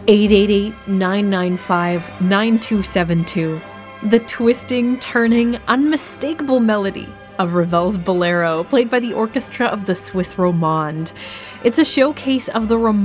888-995-9272. The twisting, turning, unmistakable melody of Ravel's Bolero, played by the orchestra of the Swiss Romande. It's a showcase of the